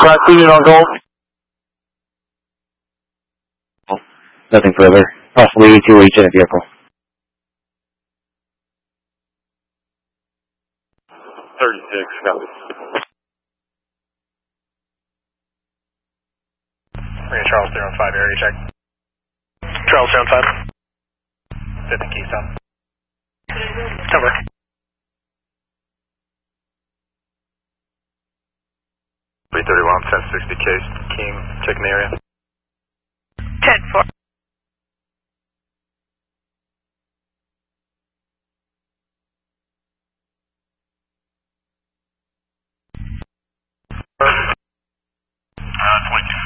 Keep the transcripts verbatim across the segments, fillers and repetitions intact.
last unit on gold. Nothing further. Possibly to reach in a vehicle. thirty-six, copy. We're in Charles zero five area check. Charles zero five. Fifth and Keystone. Cover. three thirty-one, ten sixty case, Keem, checking the area. ten four. Uh, twenty-two.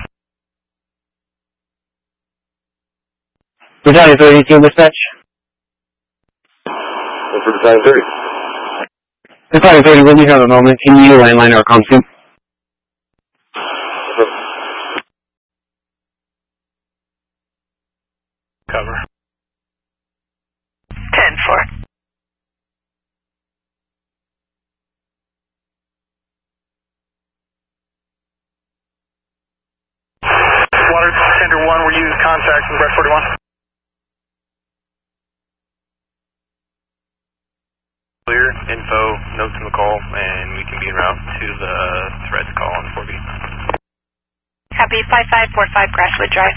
Battalion thirty-two, dispatch. One for Battalion thirty. Battalion thirty, when you have a moment, can you landline our comm soup? Cover. ten four. Water tender one, we're using contact from Brett forty-one. Clear, info, notes in the call, and we can be en route to the threads call on four B. Copy five five four five Grasswood Drive.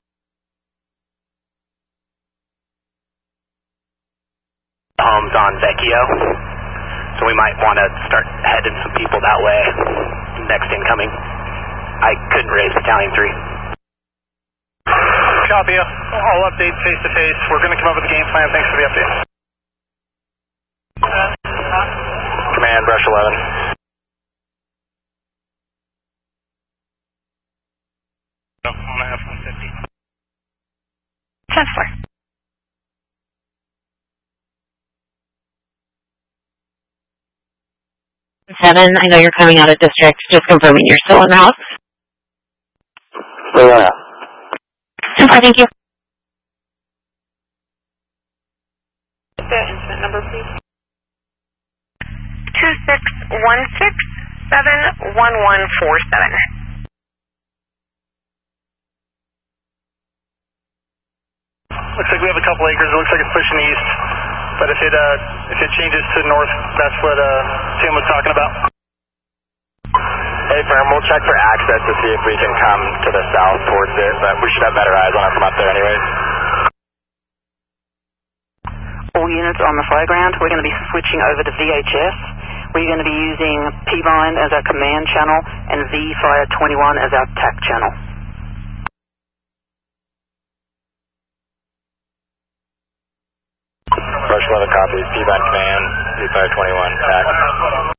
Homes on Vecchio, so we might want to start heading some people that way. Next incoming. I couldn't raise Battalion three. Copy. I'll update face to face. We're going to come up with a game plan. Thanks for the update. Command, Brush eleven. No, one and a half, one fifty. ten four. Seven, I know you're coming out of district. Just confirming you're still in the house. Still yeah. Super, thank you. The incident number, please. Two six one six seven one one four seven. Looks like we have a couple acres. It looks like it's pushing east. But if it uh, if it changes to north, that's what uh, Tim was talking about. Hey, firm, we'll check for access to see if we can come to the south towards it, but we should have better eyes on it from up there anyways. All units on the fly ground, we're going to be switching over to V H S. We're going to be using P-Bind as our command channel and V-Fire twenty-one as our T A C channel. Brush eleven copies, P-Bind command, V-Fire twenty-one, T A C.